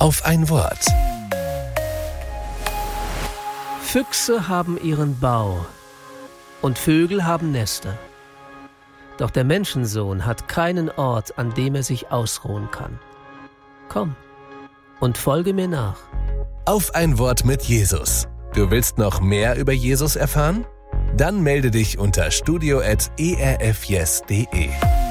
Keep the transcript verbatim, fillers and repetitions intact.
Auf ein Wort. Füchse haben ihren Bau und Vögel haben Nester. Doch der Menschensohn hat keinen Ort, an dem er sich ausruhen kann. Komm und folge mir nach. Auf ein Wort mit Jesus. Du willst noch mehr über Jesus erfahren? Dann melde dich unter studio at e r f yes punkt de.